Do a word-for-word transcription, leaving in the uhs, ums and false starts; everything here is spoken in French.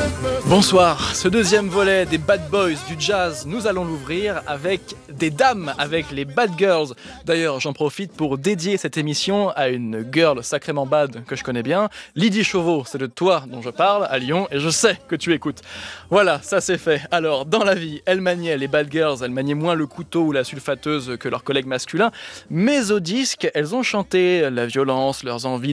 Bonsoir, ce deuxième volet des Bad Boys du jazz, nous allons l'ouvrir avec des dames, avec les Bad Girls. D'ailleurs, j'en profite pour dédier cette émission à une girl sacrément bad que je connais bien. Lydie Chauveau, c'est de toi dont je parle, à Lyon, et je sais que tu écoutes. Voilà, ça c'est fait. Alors, dans la vie, elles maniaient, les Bad Girls, elles maniaient moins le couteau ou la sulfateuse que leurs collègues masculins, mais au disque, elles ont chanté la violence, leurs envies